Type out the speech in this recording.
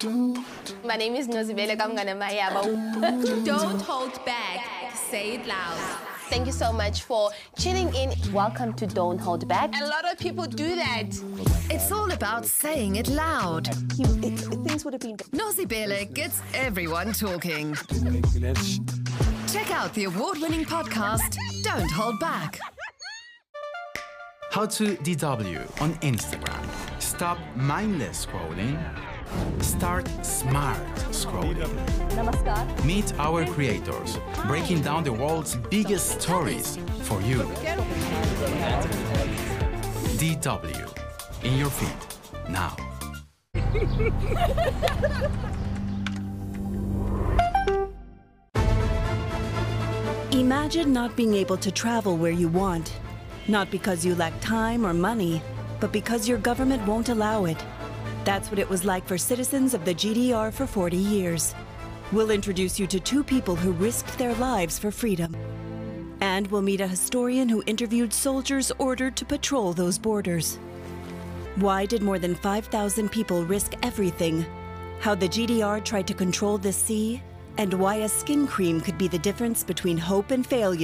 My name is Nozibele Kamngana Mayaba. Don't hold back. Say it loud. Thank you so much for tuning in. Welcome to Don't Hold Back. A lot of people do that. It's all about saying it loud. Things would have been... Nozibele gets everyone talking. Check out the award-winning podcast, Don't Hold Back. How to DW on Instagram. Stop mindless scrolling. Start smart scrolling. Namaskar. Meet our creators, breaking down the world's biggest stories for you. DW, in your feed, now. Imagine not being able to travel where you want. Not because you lack time or money, but because your government won't allow it. That's what it was like for citizens of the GDR for 40 years. We'll introduce you to two people who risked their lives for freedom. And we'll meet a historian who interviewed soldiers ordered to patrol those borders. Why did more than 5,000 people risk everything? How the GDR tried to control the sea? And why a skin cream could be the difference between hope and failure.